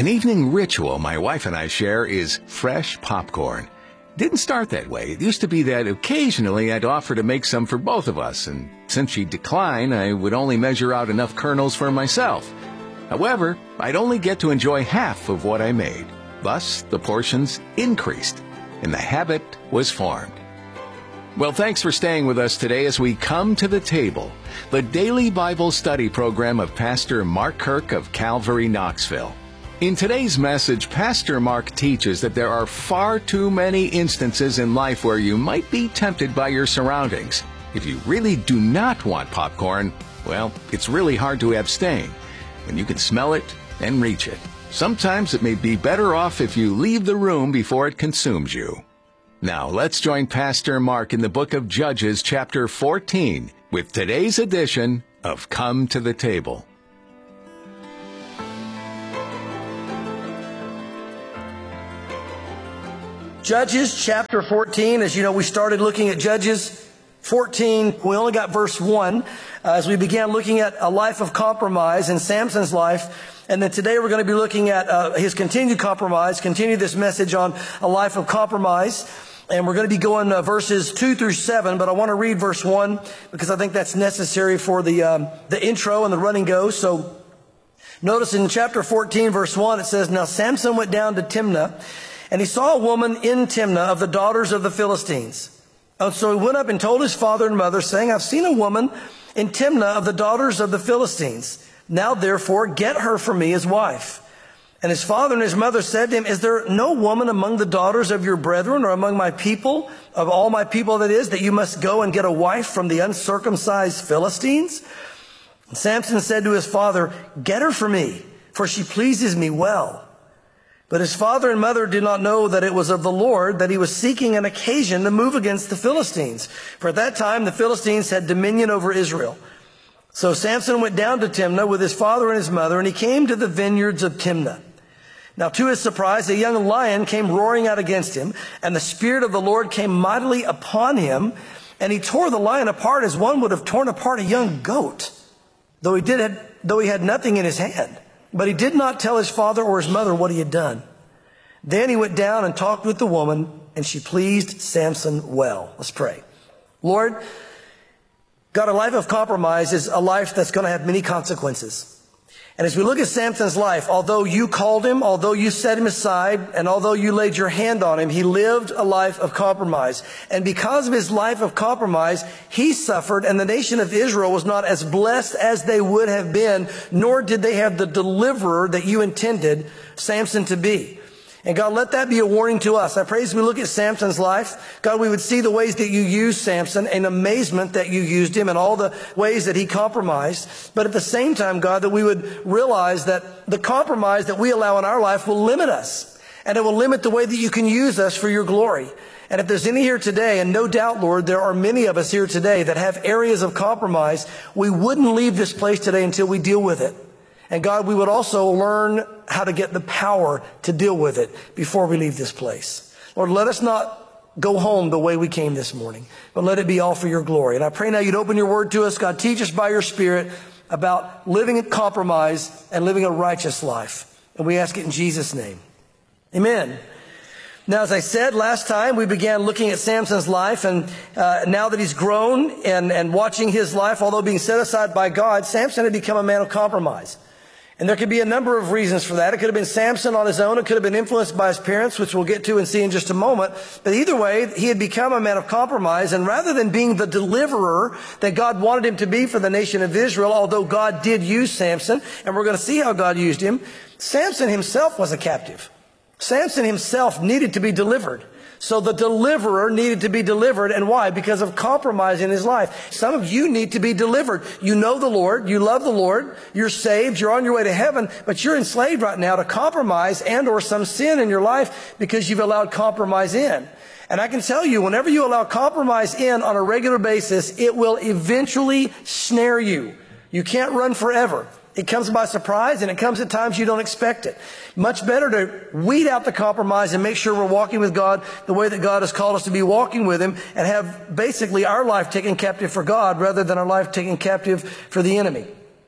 An evening ritual my wife and I share is fresh popcorn. Didn't start that way. It used to be that occasionally I'd offer to make some for both of us, and since she'd decline, I would only measure out enough kernels for myself. However, I'd only get to enjoy half of what I made. Thus, the portions increased, and the habit was formed. Well, thanks for staying with us today as we come to the table, the daily Bible study program of Pastor Mark Kirk of Calvary, Knoxville. In today's message, Pastor Mark teaches that there are far too many instances in life where you might be tempted by your surroundings. If you really do not want popcorn, well, it's really hard to abstain when you can smell it and reach it. Sometimes it may be better off if you leave the room before it consumes you. Now, let's join Pastor Mark in the book of Judges, chapter 14, with today's edition of Come to the Table. Judges chapter 14. As you know, we started looking at Judges 14. We only got verse 1 as we began looking at a life of compromise in Samson's life. And then today we're going to be looking at his continued compromise, continue this message on a life of compromise. And we're going to be going verses 2 through 7, but I want to read verse 1 because I think that's necessary for the intro and the running go. So notice in chapter 14, verse 1, it says, "Now Samson went down to Timnah, and he saw a woman in Timnah of the daughters of the Philistines. And so he went up and told his father and mother, saying, I've seen a woman in Timnah of the daughters of the Philistines. Now therefore get her for me as wife. And his father and his mother said to him, Is there no woman among the daughters of your brethren or among my people, of all my people that is, that you must go and get a wife from the uncircumcised Philistines? And Samson said to his father, Get her for me, for she pleases me well. But his father and mother did not know that it was of the Lord, that he was seeking an occasion to move against the Philistines. For at that time the Philistines had dominion over Israel. So Samson went down to Timnah with his father and his mother, and he came to the vineyards of Timnah. Now to his surprise, a young lion came roaring out against him, and the Spirit of the Lord came mightily upon him, and he tore the lion apart as one would have torn apart a young goat, though he had nothing in his hand. But he did not tell his father or his mother what he had done. Then he went down and talked with the woman, and she pleased Samson well." Let's pray. Lord, God, a life of compromise is a life that's going to have many consequences. And as we look at Samson's life, although you called him, although you set him aside, and although you laid your hand on him, he lived a life of compromise. And because of his life of compromise, he suffered, and the nation of Israel was not as blessed as they would have been, nor did they have the deliverer that you intended Samson to be. And God, let that be a warning to us. I pray as we look at Samson's life, God, we would see the ways that you used Samson and amazement that you used him and all the ways that he compromised. But at the same time, God, that we would realize that the compromise that we allow in our life will limit us. And it will limit the way that you can use us for your glory. And if there's any here today, and no doubt, Lord, there are many of us here today that have areas of compromise, we wouldn't leave this place today until we deal with it. And God, we would also learn how to get the power to deal with it before we leave this place. Lord, let us not go home the way we came this morning, but let it be all for your glory. And I pray now you'd open your word to us. God, teach us by your Spirit about living in compromise and living a righteous life. And we ask it in Jesus' name. Amen. Now, as I said last time, we began looking at Samson's life, and now that he's grown and watching his life, although being set aside by God, Samson had become a man of compromise. And there could be a number of reasons for that. It could have been Samson on his own. It could have been influenced by his parents, which we'll get to and see in just a moment. But either way, he had become a man of compromise. And rather than being the deliverer that God wanted him to be for the nation of Israel, although God did use Samson, and we're going to see how God used him, Samson himself was a captive. Samson himself needed to be delivered. So the deliverer needed to be delivered. And why? Because of compromise in his life. Some of you need to be delivered. You know the Lord. You love the Lord. You're saved. You're on your way to heaven. But you're enslaved right now to compromise and or some sin in your life because you've allowed compromise in. And I can tell you, whenever you allow compromise in on a regular basis, it will eventually snare you. You can't run forever. It comes by surprise, and it comes at times you don't expect it. Much better to weed out the compromise and make sure we're walking with God the way that God has called us to be walking with Him, and have basically our life taken captive for God rather than our life taken captive for the enemy.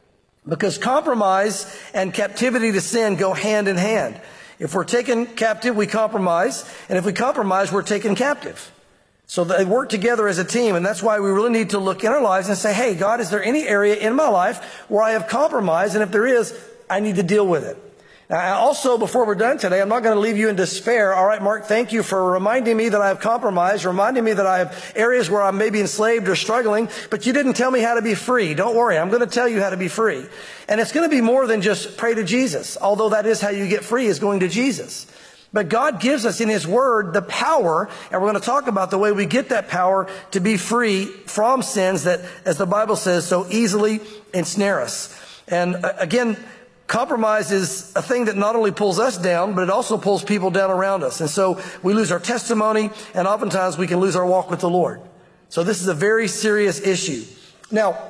Because compromise and captivity to sin go hand in hand. If we're taken captive, we compromise. And if we compromise, we're taken captive. So they work together as a team. And that's why we really need to look in our lives and say, hey, God, is there any area in my life where I have compromised? And if there is, I need to deal with it. Now, also, before we're done today, I'm not going to leave you in despair. All right, Mark, thank you for reminding me that I have compromised, reminding me that I have areas where I'm maybe enslaved or struggling, but you didn't tell me how to be free. Don't worry, I'm going to tell you how to be free. And it's going to be more than just pray to Jesus, although that is how you get free, is going to Jesus. But God gives us in His Word the power, and we're going to talk about the way we get that power to be free from sins that, as the Bible says, so easily ensnare us. And again, compromise is a thing that not only pulls us down, but it also pulls people down around us. And so we lose our testimony, and oftentimes we can lose our walk with the Lord. So this is a very serious issue. Now,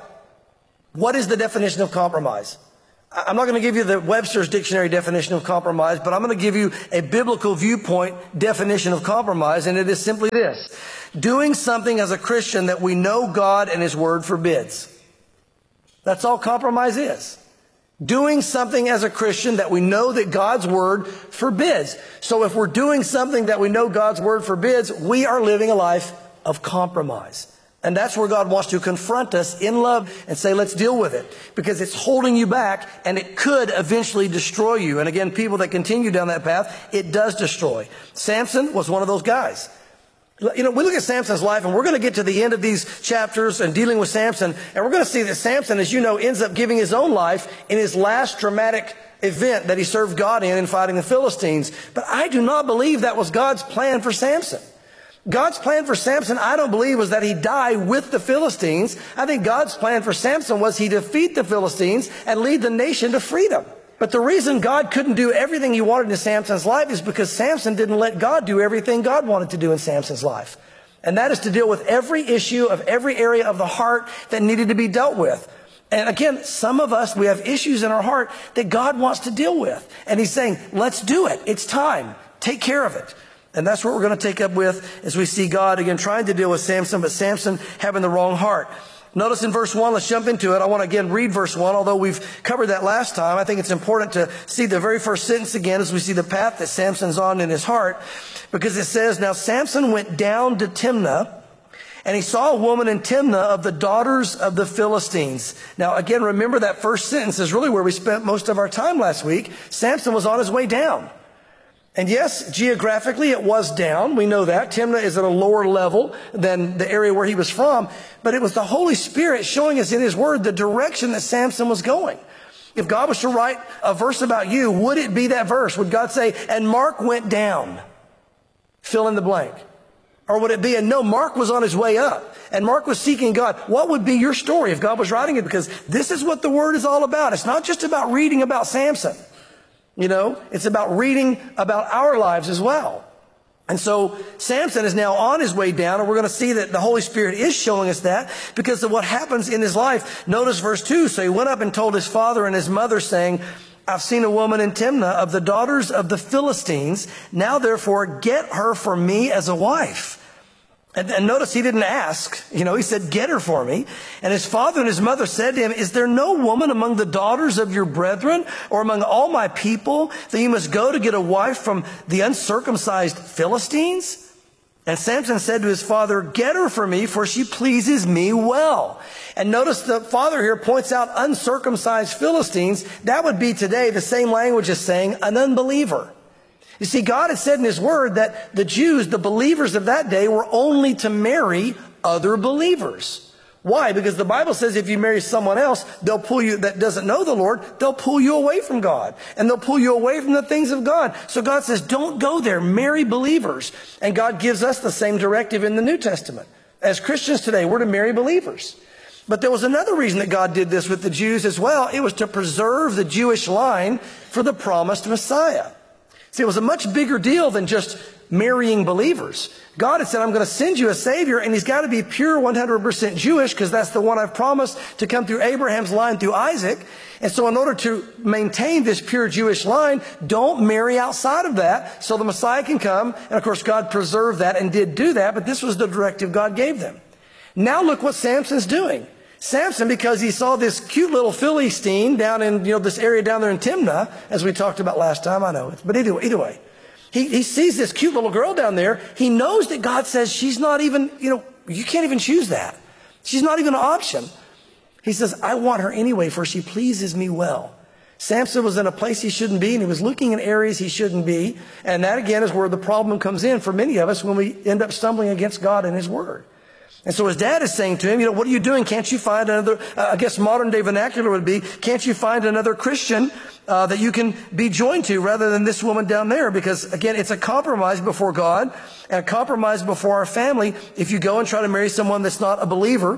what is the definition of compromise? I'm not going to give you the Webster's dictionary definition of compromise, but I'm going to give you a biblical viewpoint definition of compromise, and it is simply this: doing something as a Christian that we know God and His Word forbids. That's all compromise is. Doing something as a Christian that we know that God's Word forbids. So if we're doing something that we know God's Word forbids, we are living a life of compromise. And that's where God wants to confront us in love and say, let's deal with it. Because it's holding you back, and it could eventually destroy you. And again, people that continue down that path, it does destroy. Samson was one of those guys. You know, we look at Samson's life, and we're going to get to the end of these chapters and dealing with Samson, and we're going to see that Samson, as you know, ends up giving his own life in his last dramatic event that he served God in fighting the Philistines. But I do not believe that was God's plan for Samson. God's plan for Samson, I don't believe, was that he die with the Philistines. I think God's plan for Samson was he defeat the Philistines and lead the nation to freedom. But the reason God couldn't do everything He wanted in Samson's life is because Samson didn't let God do everything God wanted to do in Samson's life. And that is to deal with every issue of every area of the heart that needed to be dealt with. And again, some of us, we have issues in our heart that God wants to deal with. And He's saying, let's do it. It's time. Take care of it. And that's what we're going to take up with as we see God, again, trying to deal with Samson, but Samson having the wrong heart. Notice in verse 1, let's jump into it. I want to again read verse 1, although we've covered that last time. I think it's important to see the very first sentence again as we see the path that Samson's on in his heart. Because it says, now Samson went down to Timnah, and he saw a woman in Timnah of the daughters of the Philistines. Now again, remember that first sentence is really where we spent most of our time last week. Samson was on his way down. And yes, geographically it was down. We know that. Timnah is at a lower level than the area where he was from. But it was the Holy Spirit showing us in His Word the direction that Samson was going. If God was to write a verse about you, would it be that verse? Would God say, and Mark went down? Fill in the blank. Or would it be, and no, Mark was on his way up, and Mark was seeking God? What would be your story if God was writing it? Because this is what the Word is all about. It's not just about reading about Samson. You know, it's about reading about our lives as well. And so Samson is now on his way down, and we're going to see that the Holy Spirit is showing us that because of what happens in his life. Notice verse 2. So he went up and told his father and his mother, saying, I've seen a woman in Timnah of the daughters of the Philistines. Now therefore get her for me as a wife. And notice he didn't ask, he said, get her for me. And his father and his mother said to him, is there no woman among the daughters of your brethren or among all my people that you must go to get a wife from the uncircumcised Philistines? And Samson said to his father, get her for me, for she pleases me well. And notice the father here points out uncircumcised Philistines. That would be today the same language as saying an unbeliever. You see, God had said in His Word that the Jews, the believers of that day, were only to marry other believers. Why? Because the Bible says if you marry someone else, they'll pull you, that doesn't know the Lord, they'll pull you away from God. And they'll pull you away from the things of God. So God says, don't go there, marry believers. And God gives us the same directive in the New Testament. As Christians today, we're to marry believers. But there was another reason that God did this with the Jews as well. It was to preserve the Jewish line for the promised Messiah. See, it was a much bigger deal than just marrying believers. God had said, I'm going to send you a Savior, and He's got to be pure 100% Jewish, because that's the one I've promised to come through Abraham's line through Isaac. And so in order to maintain this pure Jewish line, don't marry outside of that so the Messiah can come. And of course, God preserved that and did do that, but this was the directive God gave them. Now look what Samson's doing. Samson, because he saw this cute little Philistine down in, this area down there in Timnah, as we talked about last time, I know. But either way, he sees this cute little girl down there. He knows that God says she's not even, you can't even choose that. She's not even an option. He says, I want her anyway, for she pleases me well. Samson was in a place he shouldn't be, and he was looking in areas he shouldn't be. And that, again, is where the problem comes in for many of us when we end up stumbling against God and his word. And so his dad is saying to him, what are you doing? Can't you find another, I guess modern day vernacular would be, can't you find another Christian that you can be joined to rather than this woman down there? Because, again, it's a compromise before God and a compromise before our family if you go and try to marry someone that's not a believer.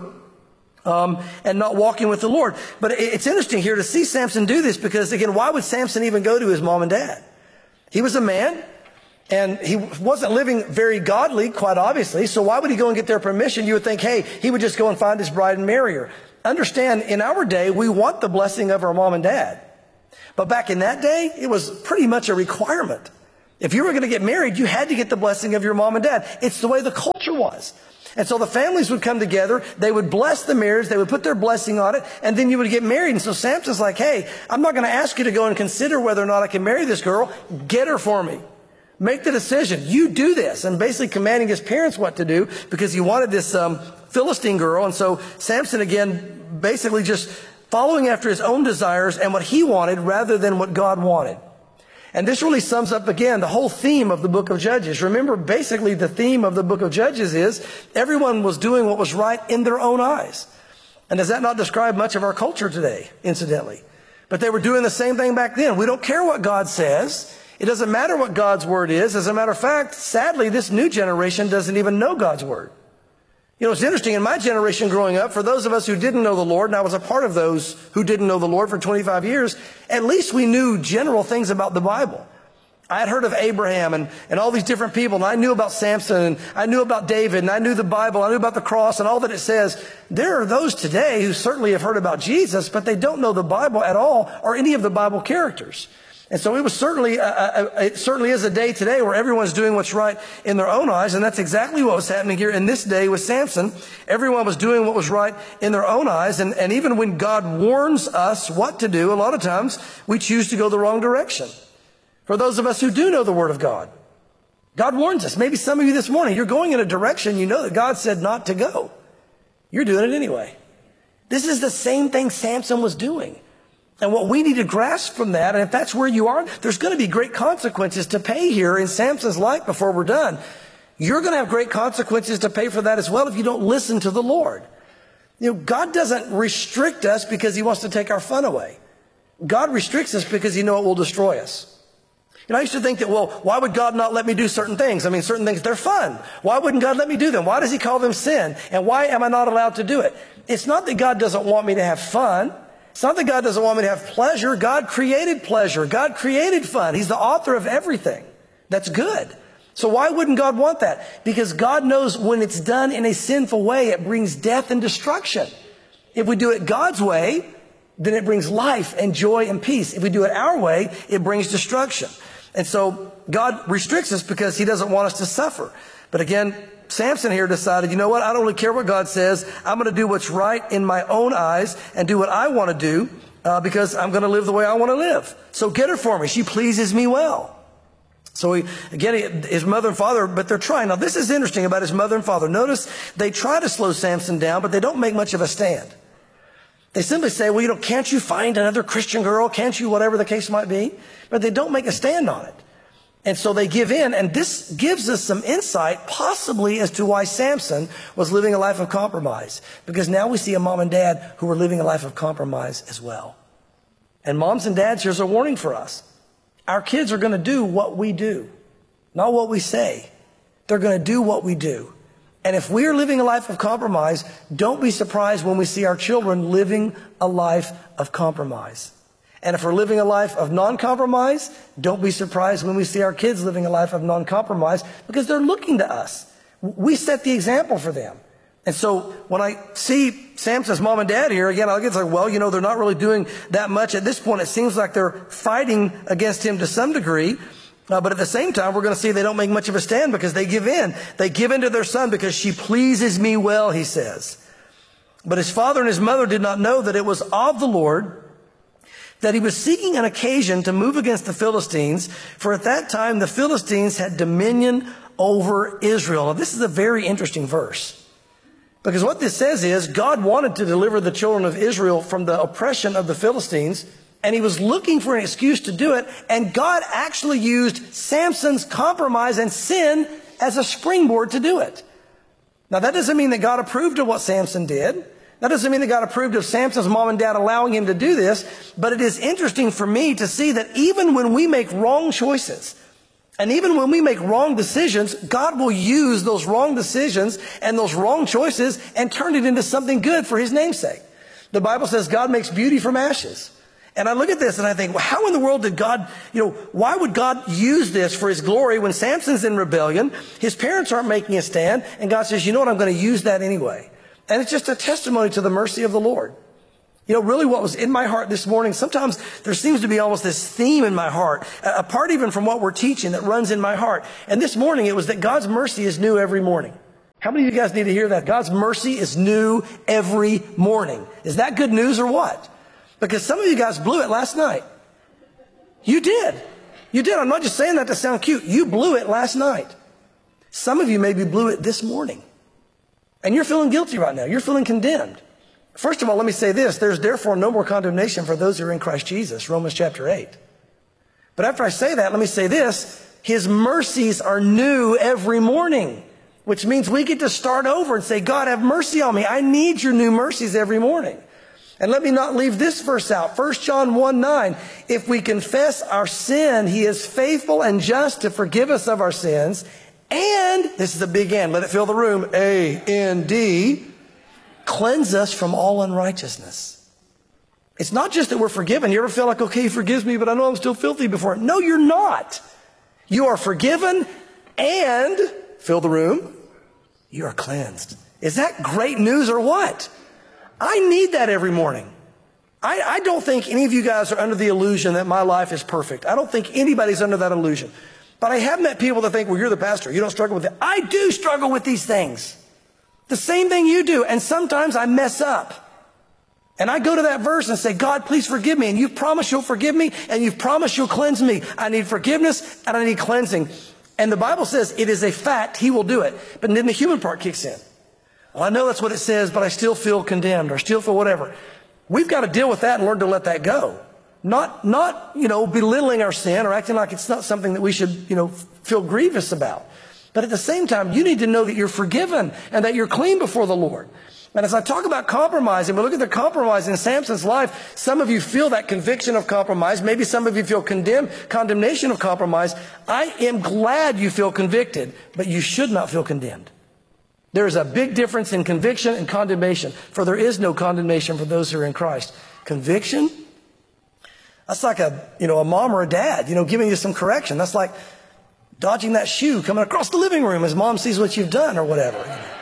And not walking with the Lord. But it's interesting here to see Samson do this because, again, why would Samson even go to his mom and dad? He was a man, and he wasn't living very godly, quite obviously. So why would he go and get their permission? You would think, hey, he would just go and find his bride and marry her. Understand, in our day, we want the blessing of our mom and dad. But back in that day, it was pretty much a requirement. If you were going to get married, you had to get the blessing of your mom and dad. It's the way the culture was. And so the families would come together, they would bless the marriage, they would put their blessing on it, and then you would get married. And so Samson's like, hey, I'm not going to ask you to go and consider whether or not I can marry this girl. Get her for me. Make the decision. You do this. And basically commanding his parents what to do because he wanted this Philistine girl. And so Samson, again, basically just following after his own desires and what he wanted rather than what God wanted. And this really sums up, again, the whole theme of the book of Judges. Remember, basically, the theme of the book of Judges is everyone was doing what was right in their own eyes. And does that not describe much of our culture today, incidentally? But they were doing the same thing back then. We don't care what God says. It doesn't matter what God's word is. As a matter of fact, sadly, this new generation doesn't even know God's word. It's interesting, in my generation growing up, for those of us who didn't know the Lord, and I was a part of those who didn't know the Lord for 25 years, at least we knew general things about the Bible. I had heard of Abraham and all these different people, and I knew about Samson, and I knew about David, and I knew the Bible, I knew about the cross, and all that it says. There are those today who certainly have heard about Jesus, but they don't know the Bible at all, or any of the Bible characters. And so it was certainly, it certainly is a day today where everyone's doing what's right in their own eyes. And that's exactly what was happening here in this day with Samson. Everyone was doing what was right in their own eyes. And even when God warns us what to do, a lot of times we choose to go the wrong direction. For those of us who do know the Word of God, God warns us. Maybe some of you this morning, you're going in a direction you know that God said not to go. You're doing it anyway. This is the same thing Samson was doing. And what we need to grasp from that, and if that's where you are, there's going to be great consequences to pay here in Samson's life before we're done. You're going to have great consequences to pay for that as well if you don't listen to the Lord. God doesn't restrict us because he wants to take our fun away. God restricts us because he knows it will destroy us. I used to think that, well, why would God not let me do certain things? I mean, certain things, they're fun. Why wouldn't God let me do them? Why does he call them sin? And why am I not allowed to do it? It's not that God doesn't want me to have fun. It's not that God doesn't want me to have pleasure. God created pleasure. God created fun. He's the author of everything. That's good. So why wouldn't God want that? Because God knows when it's done in a sinful way, it brings death and destruction. If we do it God's way, then it brings life and joy and peace. If we do it our way, it brings destruction. And so God restricts us because he doesn't want us to suffer. But again, Samson here decided, you know what? I don't really care what God says. I'm going to do what's right in my own eyes and do what I want to do because I'm going to live the way I want to live. So get her for me. She pleases me well. So his mother and father, but they're trying. Now, this is interesting about his mother and father. Notice they try to slow Samson down, but they don't make much of a stand. They simply say, well, can't you find another Christian girl? Can't you, whatever the case might be? But they don't make a stand on it. And so they give in, and this gives us some insight possibly as to why Samson was living a life of compromise. Because now we see a mom and dad who are living a life of compromise as well. And moms and dads, here's a warning for us. Our kids are going to do what we do, not what we say. They're going to do what we do. And if we are living a life of compromise, don't be surprised when we see our children living a life of compromise. And if we're living a life of non-compromise, don't be surprised when we see our kids living a life of non-compromise because they're looking to us. We set the example for them. And so when I see Samson's mom and dad here, again, I'll get like, well, they're not really doing that much. At this point, it seems like they're fighting against him to some degree. But at the same time, we're going to see they don't make much of a stand because they give in. They give in to their son because she pleases me well, he says. But his father and his mother did not know that it was of the Lord, that he was seeking an occasion to move against the Philistines, for at that time the Philistines had dominion over Israel. Now, this is a very interesting verse, because what this says is God wanted to deliver the children of Israel from the oppression of the Philistines, and he was looking for an excuse to do it, and God actually used Samson's compromise and sin as a springboard to do it. Now, that doesn't mean that God approved of what Samson did. That doesn't mean that God approved of Samson's mom and dad allowing him to do this, but it is interesting for me to see that even when we make wrong choices, and even when we make wrong decisions, God will use those wrong decisions and those wrong choices and turn it into something good for his name's sake. The Bible says God makes beauty from ashes. And I look at this and I think, well, how in the world did God, why would God use this for his glory when Samson's in rebellion, his parents aren't making a stand, and God says, you know what, I'm going to use that anyway. And it's just a testimony to the mercy of the Lord. Really what was in my heart this morning, sometimes there seems to be almost this theme in my heart, apart even from what we're teaching, that runs in my heart. And this morning it was that God's mercy is new every morning. How many of you guys need to hear that? God's mercy is new every morning. Is that good news or what? Because some of you guys blew it last night. You did. You did. I'm not just saying that to sound cute. You blew it last night. Some of you maybe blew it this morning. And you're feeling guilty right now. You're feeling condemned. First of all, let me say this. There's therefore no more condemnation for those who are in Christ Jesus. Romans chapter 8. But after I say that, let me say this. His mercies are new every morning, which means we get to start over and say, God, have mercy on me. I need your new mercies every morning. And let me not leave this verse out. 1 John 1:9. If we confess our sin, he is faithful and just to forgive us of our sins. And, this is a big and, let it fill the room, A-N-D, cleanse us from all unrighteousness. It's not just that we're forgiven. You ever feel like, okay, he forgives me, but I know I'm still filthy before him. No, you're not. You are forgiven and, fill the room, you are cleansed. Is that great news or what? I need that every morning. I don't think any of you guys are under the illusion that my life is perfect. I don't think anybody's under that illusion. But I have met people that think, well, you're the pastor. You don't struggle with it. I do struggle with these things. The same thing you do. And sometimes I mess up. And I go to that verse and say, God, please forgive me. And you've promised you'll forgive me. And you've promised you'll cleanse me. I need forgiveness and I need cleansing. And the Bible says it is a fact. He will do it. But then the human part kicks in. Well, I know that's what it says, but I still feel condemned or still feel whatever. We've got to deal with that and learn to let that go. Not belittling our sin or acting like it's not something that we should, feel grievous about. But at the same time, you need to know that you're forgiven and that you're clean before the Lord. And as I talk about compromise, and we look at the compromise in Samson's life, some of you feel that conviction of compromise. Maybe some of you feel condemnation of compromise. I am glad you feel convicted, but you should not feel condemned. There is a big difference in conviction and condemnation, for there is no condemnation for those who are in Christ. Conviction, that's like a mom or a dad, giving you some correction. That's like dodging that shoe coming across the living room as mom sees what you've done or whatever.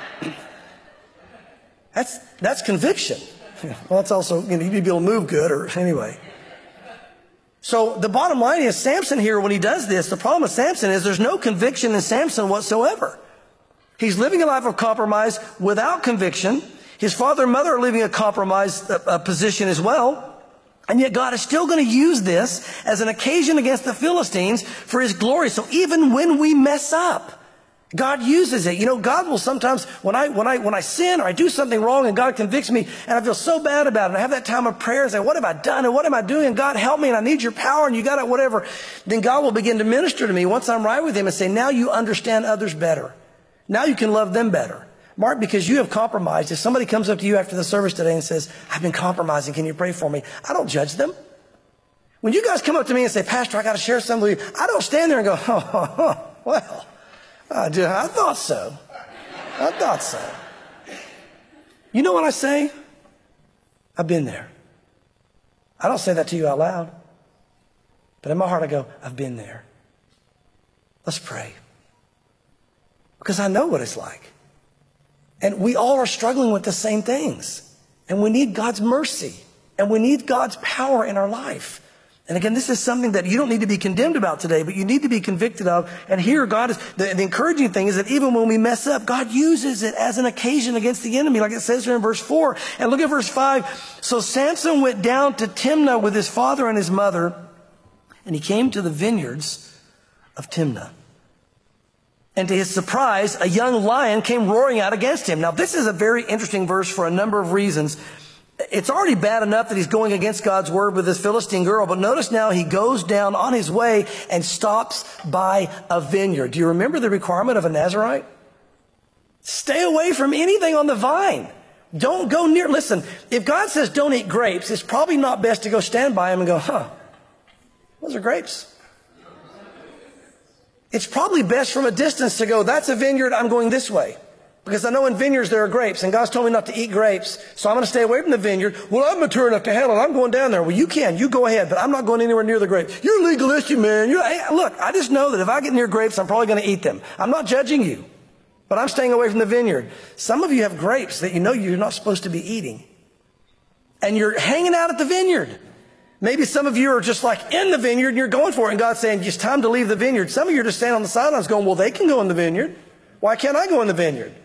That's conviction. Well, that's also, you need to be able to move good or anyway. So the bottom line is Samson here, when he does this, the problem with Samson is there's no conviction in Samson whatsoever. He's living a life of compromise without conviction. His father and mother are living a compromised position as well. And yet God is still going to use this as an occasion against the Philistines for his glory. So even when we mess up, God uses it. God will sometimes, when I sin or I do something wrong and God convicts me and I feel so bad about it, and I have that time of prayer and say, what have I done and what am I doing? And God help me and I need your power and you got it, whatever. Then God will begin to minister to me once I'm right with him and say, now you understand others better. Now you can love them better. Mark, because you have compromised. If somebody comes up to you after the service today and says, I've been compromising, can you pray for me? I don't judge them. When you guys come up to me and say, Pastor, I got to share something with you, I don't stand there and go, well, I thought so. I thought so. You know what I say? I've been there. I don't say that to you out loud. But in my heart I go, I've been there. Let's pray. Because I know what it's like. And we all are struggling with the same things. And we need God's mercy. And we need God's power in our life. And again, this is something that you don't need to be condemned about today, but you need to be convicted of. And here God is, the encouraging thing is that even when we mess up, God uses it as an occasion against the enemy, like it says here in verse 4. And look at verse 5. So Samson went down to Timnah with his father and his mother, and he came to the vineyards of Timnah. And to his surprise, a young lion came roaring out against him. Now, this is a very interesting verse for a number of reasons. It's already bad enough that he's going against God's word with this Philistine girl, but notice now he goes down on his way and stops by a vineyard. Do you remember the requirement of a Nazirite? Stay away from anything on the vine. Don't go near. Listen, if God says don't eat grapes, it's probably not best to go stand by him and go, those are grapes. It's probably best from a distance to go, that's a vineyard, I'm going this way. Because I know in vineyards there are grapes, and God's told me not to eat grapes, so I'm going to stay away from the vineyard. Well, I'm mature enough to handle it. I'm going down there. Well, you go ahead, but I'm not going anywhere near the grapes. You're legalistic, man. Look, I just know that if I get near grapes, I'm probably going to eat them. I'm not judging you, but I'm staying away from the vineyard. Some of you have grapes that you know you're not supposed to be eating, and you're hanging out at the vineyard. Maybe some of you are just like in the vineyard and you're going for it, and God's saying it's time to leave the vineyard. Some of you are just standing on the sidelines going, well, they can go in the vineyard. Why can't I go in the vineyard?